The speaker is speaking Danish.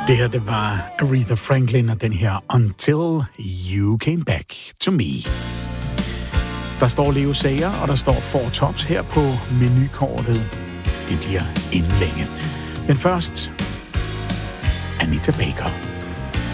Det her, det var Aretha Franklin og den her Until You Came Back to Me. Der står Leo Sayer, og der står Four Tops her på menukortet. Det bliver inden længe. Men først, Anita Baker.